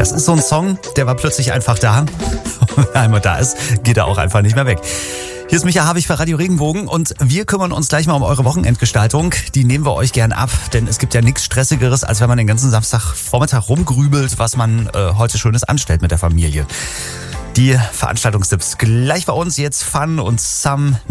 Das ist so ein Song, der war plötzlich einfach da. Wenn er einmal da ist, geht er auch einfach nicht mehr weg. Hier ist Micha Havig für Radio Regenbogen und wir kümmern uns gleich mal um eure Wochenendgestaltung. Die nehmen wir euch gern ab, denn es gibt ja nichts Stressigeres, als wenn man den ganzen Samstagvormittag rumgrübelt, was man heute Schönes anstellt mit der Familie. Die Veranstaltungstipps gleich bei uns, jetzt Fun und Sam